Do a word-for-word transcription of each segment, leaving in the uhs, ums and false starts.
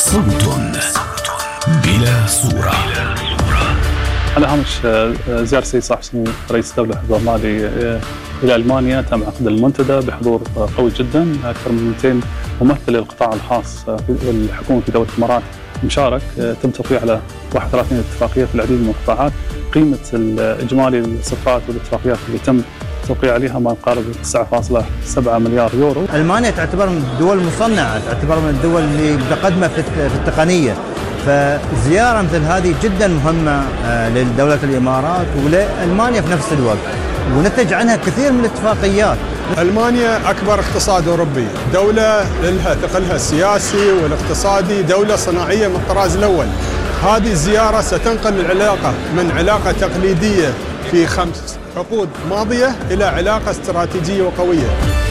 صوت بلا صورة. على هامش زيارة السيد صاحب السمو رئيس الدولة حفظه الله إلى ألمانيا، تم عقد المنتدى بحضور قوي جدا، أكثر من مئتين ممثل للقطاع الخاص في الحكومة في دولة الإمارات مشارك. تم توقيع على واحد وثلاثين اتفاقية في العديد من القطاعات. قيمة الإجمالي الصفقات والاتفاقيات اللي تم توقيع عليها ما يقارب تسعة فاصلة سبعة مليار يورو. ألمانيا تعتبر من الدول المصنعة، تعتبر من الدول اللي متقدمة في التقنية، فزيارة مثل هذه جدا مهمة لدولة الإمارات ولألمانيا في نفس الوقت، ونتج عنها كثير من الاتفاقيات. ألمانيا أكبر اقتصاد أوروبي، دولة لها ثقلها السياسي والاقتصادي، دولة صناعية من الطراز الأول. هذه الزيارة ستنقل العلاقة من علاقة تقليدية في خمس عقود ماضية إلى علاقة استراتيجية وقوية.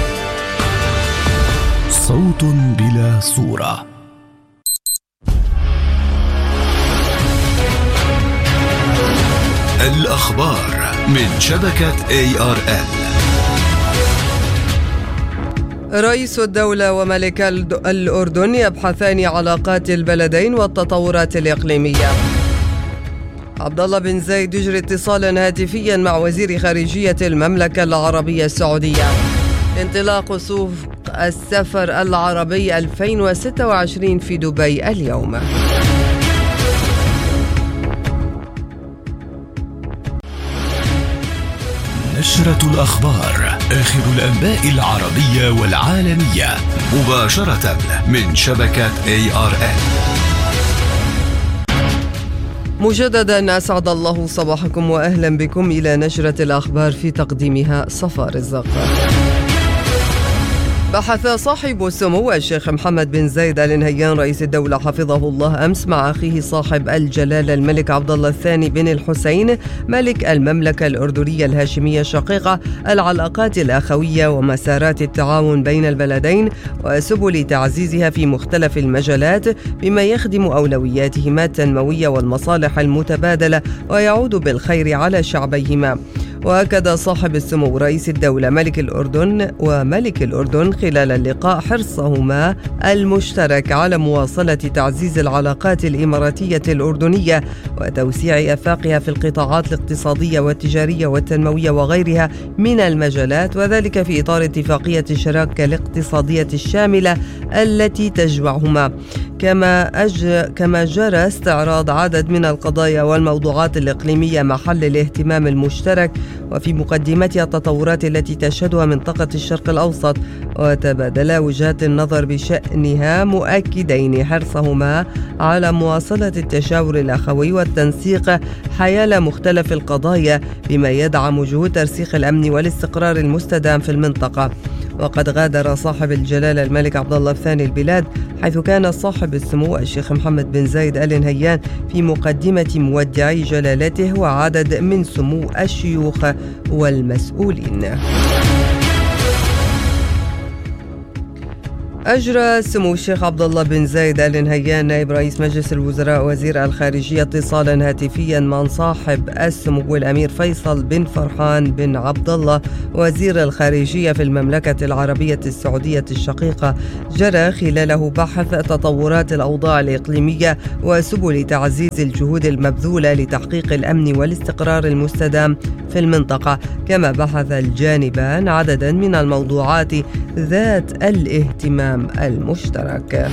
صوت بلا صورة. الأخبار من شبكة إيه آر إل. رئيس الدولة وملك الأردن يبحثان علاقات البلدين والتطورات الإقليمية. عبد الله بن زايد يجري اتصالا هاتفيا مع وزير خارجية المملكة العربية السعودية. انطلاق سوق السفر العربي ألفين وستة وعشرين في دبي اليوم. نشرة الأخبار، آخر الأنباء العربية والعالمية مباشرة من شبكة إيه آر إل. مجددا أسعد الله صباحكم وأهلا بكم إلى نشرة الأخبار في تقديمها صفار الزقر. بحث صاحب السمو الشيخ محمد بن زايد آل نهيان رئيس الدولة حفظه الله أمس مع أخيه صاحب الجلالة الملك عبد الله الثاني بن الحسين ملك المملكة الأردنية الهاشمية الشقيقة العلاقات الأخوية ومسارات التعاون بين البلدين وسبل تعزيزها في مختلف المجالات بما يخدم أولوياتهما التنموية والمصالح المتبادلة ويعود بالخير على شعبيهما. وأكد صاحب السمو رئيس الدولة ملك الأردن وملك الأردن خلال اللقاء حرصهما المشترك على مواصلة تعزيز العلاقات الإماراتية الأردنية وتوسيع آفاقها في القطاعات الاقتصادية والتجارية والتنموية وغيرها من المجالات، وذلك في إطار اتفاقية الشراكة الاقتصادية الشاملة التي تجمعهما. كما أج... كما جرى استعراض عدد من القضايا والموضوعات الإقليمية محل الاهتمام المشترك، وفي مقدمتها التطورات التي تشهدها منطقة الشرق الأوسط، وتبادلا وجهات النظر بشأنها مؤكدين حرصهما على مواصلة التشاور الأخوي والتنسيق حيال مختلف القضايا بما يدعم جهود ترسيخ الأمن والاستقرار المستدام في المنطقة. وقد غادر صاحب الجلالة الملك عبد الله الثاني البلاد، حيث كان صاحب السمو الشيخ محمد بن زايد آل نهيان في مقدمة مودعي جلالته وعدد من سمو الشيوخ والمسؤولين. أجرى سمو الشيخ عبد الله بن زايد آل نهيان نائب رئيس مجلس الوزراء وزير الخارجية اتصالا هاتفيا مع صاحب السمو الأمير فيصل بن فرحان بن عبد الله وزير الخارجية في المملكة العربية السعودية الشقيقة، جرى خلاله بحث تطورات الأوضاع الإقليمية وسبل تعزيز الجهود المبذولة لتحقيق الأمن والاستقرار المستدام في المنطقة. كما بحث الجانبان عددا من الموضوعات ذات الاهتمام المشترك.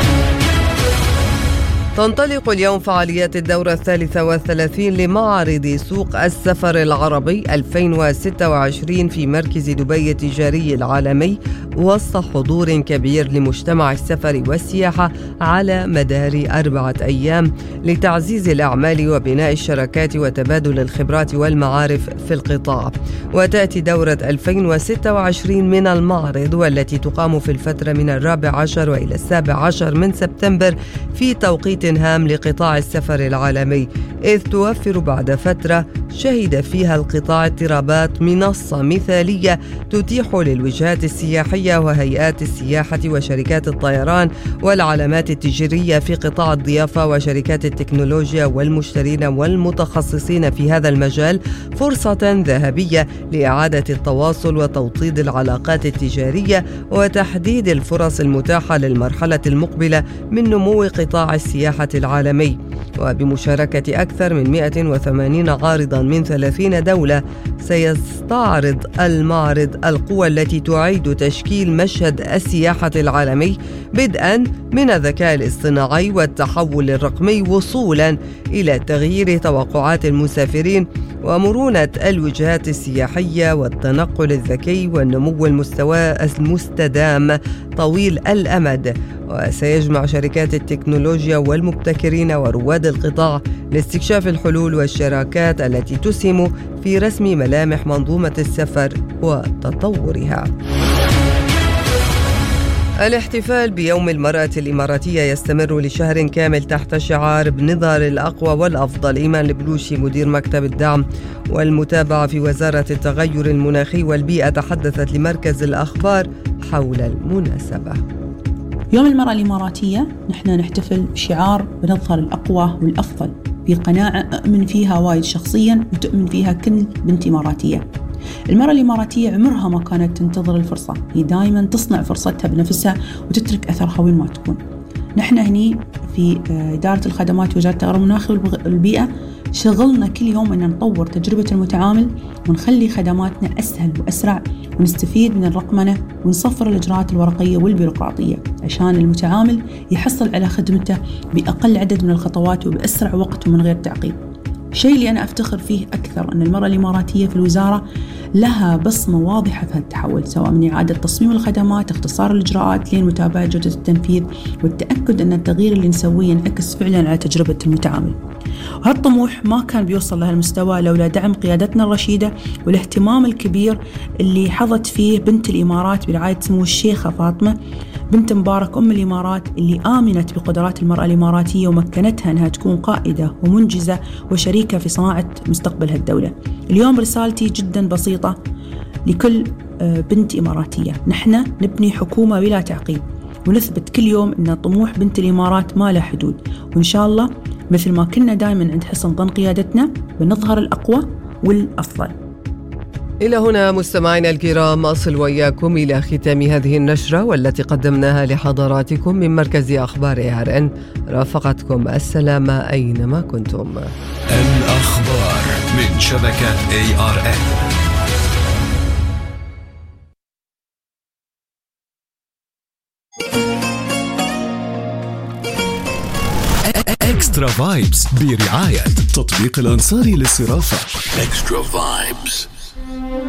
تنطلق اليوم فعاليات الدورة الثالثة والثلاثين لمعرض سوق السفر العربي ألفين وستة وعشرين في مركز دبي التجاري العالمي، وسط حضور كبير لمجتمع السفر والسياحة على مدار أربعة أيام لتعزيز الأعمال وبناء الشراكات وتبادل الخبرات والمعارف في القطاع. وتأتي دورة ألفين وستة وعشرين من المعرض والتي تقام في الفترة من الرابع عشر وإلى السابع عشر من سبتمبر في توقيت هام لقطاع السفر العالمي، إذ توفر بعد فترة شهد فيها القطاع اضطرابات منصة مثالية تتيح للوجهات السياحية السياحية وهيئات السياحة وشركات الطيران والعلامات التجارية في قطاع الضيافة وشركات التكنولوجيا والمشترين والمتخصصين في هذا المجال فرصة ذهبية لإعادة التواصل وتوطيد العلاقات التجارية وتحديد الفرص المتاحة للمرحلة المقبلة من نمو قطاع السياحة العالمي. وبمشاركة أكثر من مئة وثمانين عارضا من ثلاثين دولة سيستعرض المعرض القوى التي تعيد تشكيل مشهد السياحة العالمي بدءا من الذكاء الاصطناعي والتحول الرقمي وصولا إلى تغيير توقعات المسافرين ومرونة الوجهات السياحية والتنقل الذكي والنمو المستوى المستدام طويل الأمد. وسيجمع شركات التكنولوجيا والمبتكرين ورواد القطاع لاستكشاف الحلول والشراكات التي تسهم في رسم ملامح منظومة السفر وتطورها. الاحتفال بيوم المرأة الإماراتية يستمر لشهر كامل تحت شعار بنظهر الأقوى والأفضل. إيمان البلوشي مدير مكتب الدعم والمتابعة في وزارة التغير المناخي والبيئة تحدثت لمركز الأخبار حول المناسبة. يوم المرأة الإماراتية نحن نحتفل بشعار بنظهر الأقوى والأفضل بقناعة أؤمن فيها وايد شخصيا وتؤمن فيها كل بنت إماراتية. المرأة الإماراتية عمرها ما كانت تنتظر الفرصة، هي دائما تصنع فرصتها بنفسها وتترك أثرها وين ما تكون. نحن هني في إدارة الخدمات وزارة التغير المناخي والبيئة شغلنا كل يوم أن نطور تجربة المتعامل ونخلي خدماتنا أسهل وأسرع ونستفيد من الرقمنة ونصفر الإجراءات الورقية والبيروقراطية عشان المتعامل يحصل على خدمته بأقل عدد من الخطوات وبأسرع وقت ومن غير تعقيد. الشيء اللي أنا أفتخر فيه أكثر أن المرأة الإماراتية في الوزارة لها بصمة واضحة في هالتحول، سواء من إعادة تصميم الخدمات، اختصار الإجراءات لين متابعة جودة التنفيذ والتأكد أن التغيير اللي نسويه ينعكس فعلا على تجربة المتعامل. وهالطموح ما كان بيوصل لهالمستوى لولا دعم قيادتنا الرشيدة والاهتمام الكبير اللي حظت فيه بنت الإمارات برعاية سمو الشيخة فاطمة بنت مبارك أم الإمارات، اللي آمنت بقدرات المرأة الإماراتية ومكنتها أنها تكون قائدة ومنجزة وشريكة في صناعة مستقبل هالدولة. اليوم رسالتي جدا بسيطة لكل بنت إماراتية، نحن نبني حكومة بلا تعقيد ونثبت كل يوم أن طموح بنت الإمارات ما له حدود، وإن شاء الله مثل ما كنا دائما عند حسن ظن قيادتنا بنظهر الأقوى والأفضل. إلى هنا مستمعينا الكرام أصل وإياكم إلى ختام هذه النشرة والتي قدمناها لحضراتكم من مركز أخبار إيه آر إن. رافقتكم السلامة أينما كنتم. الأخبار من شبكة إيه آر إن. اكسترا فايبس برعاية تطبيق الأنصاري للصرافة. اكسترا فايبس.